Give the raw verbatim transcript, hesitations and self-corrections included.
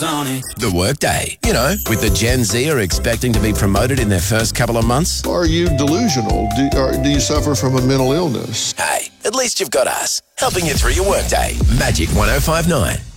The Workday. You know, with the Gen Z are expecting to be promoted in their first couple of months. Are you delusional? Do, or do you suffer from a mental illness? Hey, at least you've got us, helping you through your workday. Magic one oh five nine.